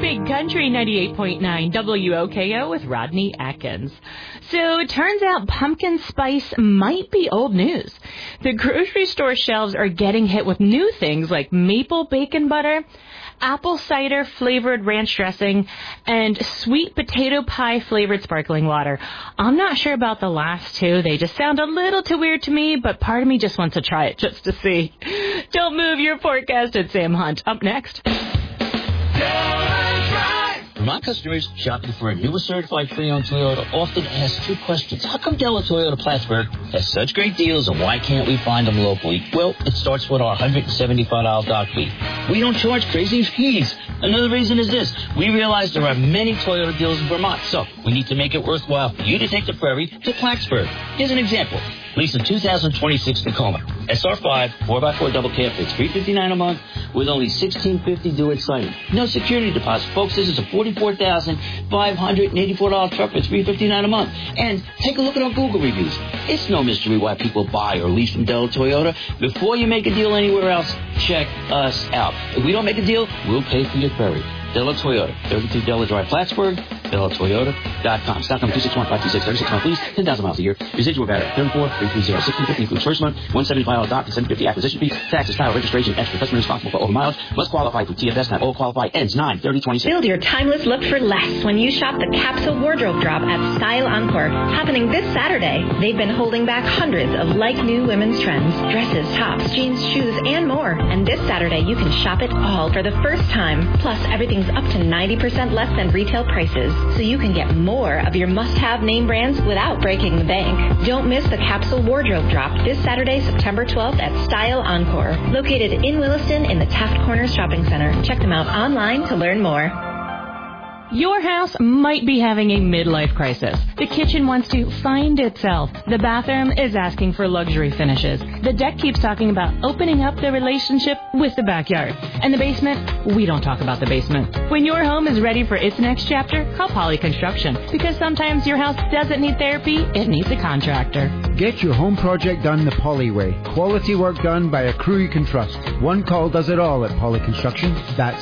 Big Country 98.9 WOKO with Rodney Atkins. So it turns out pumpkin spice might be old news. The grocery store shelves are getting hit with new things like maple bacon butter, apple cider flavored ranch dressing, and sweet potato pie flavored sparkling water. I'm not sure about the last two. They just sound a little too weird to me, but part of me just wants to try it just to see. Don't move. Your forecast at Sam Hunt. Up next. My customers shopping for a newer certified pre-owned Toyota often ask two questions. How come Della Toyota Plattsburgh has such great deals, and why can't we find them locally? Well, it starts with our $175 dock fee. We don't charge crazy fees. Another reason is this. We realize there are many Toyota deals in Vermont, so we need to make it worthwhile for you to take the ferry to Plattsburgh. Here's an example. Lease a 2026 Tacoma. SR5, 4x4 double cab fits, $359 a month with only $1,650 due at signing. No security deposit. Folks, this is a $44,584 truck for $359 a month. And take a look at our Google reviews. It's no mystery why people buy or lease from Della Toyota. Before you make a deal anywhere else, check us out. If we don't make a deal, we'll pay for your ferry. Della Toyota, 33 Della Drive, Plattsburgh, DellaToyota.com. Stock number 261-526, 36 month lease, 10,000 miles a year. Residual value, 34,330, 1650 includes first month, $175 dock, and $750 acquisition fee, taxes, title, registration, extra. Customer responsible for over mileage. Must qualify through TFS. Not all qualify. Ends 9/30/26. Build your timeless look for less when you shop the Capsule Wardrobe Drop at Style Encore, happening this Saturday. They've been holding back hundreds of like-new women's trends, dresses, tops, jeans, shoes, and more. And this Saturday, you can shop it all for the first time. Plus, everything's up to 90% less than retail prices, so you can get more of your must-have name brands without breaking the bank. Don't miss the Capsule Wardrobe Drop this Saturday, September 12th at Style Encore, located in Williston in the Taft Corners Shopping Center. Check them out online to learn more. Your house might be having a midlife crisis. The kitchen wants to find itself. The bathroom is asking for luxury finishes. The deck keeps talking about opening up the relationship with the backyard. And the basement, we don't talk about the basement. When your home is ready for its next chapter, call Poly Construction. Because sometimes your house doesn't need therapy, it needs a contractor. Get your home project done the Poly way. Quality work done by a crew you can trust. One call does it all at Poly Construction. That's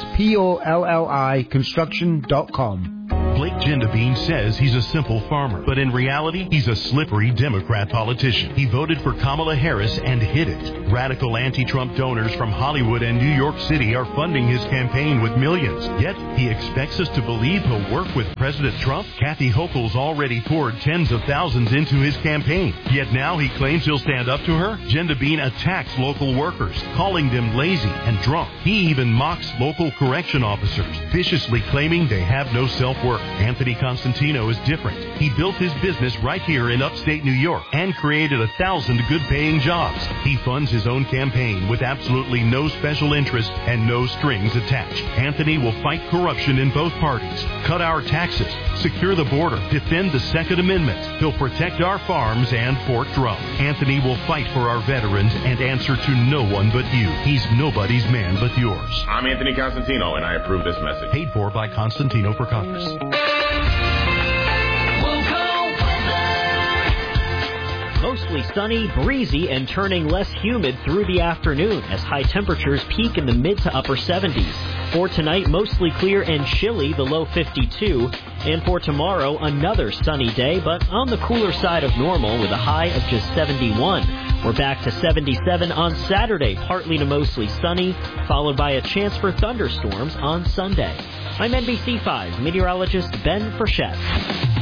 POLLI construction.com. Blake Gendabine says he's a simple farmer, but in reality, he's a slippery Democrat politician. He voted for Kamala Harris and hid it. Radical anti-Trump donors from Hollywood and New York City are funding his campaign with millions. Yet, he expects us to believe he'll work with President Trump. Kathy Hochul's already poured tens of thousands into his campaign. Yet now he claims he'll stand up to her. Gendabine attacks local workers, calling them lazy and drunk. He even mocks local correction officers, viciously claiming they have no self-worth. Anthony Constantino is different. He built his business right here in upstate New York and created 1,000 good-paying jobs. He funds his own campaign with absolutely no special interest and no strings attached. Anthony will fight corruption in both parties, cut our taxes, secure the border, defend the Second Amendment. He'll protect our farms and Fort Drum. Anthony will fight for our veterans and answer to no one but you. He's nobody's man but yours. I'm Anthony Constantino, and I approve this message. Paid for by Constantino for Congress. Mostly sunny, breezy, and turning less humid through the afternoon as high temperatures peak in the mid to upper 70s. For tonight, mostly clear and chilly, the low 52. And for tomorrow, another sunny day, but on the cooler side of normal with a high of just 71. We're back to 77 on Saturday, partly to mostly sunny, followed by a chance for thunderstorms on Sunday. I'm NBC5 meteorologist Ben Frechette.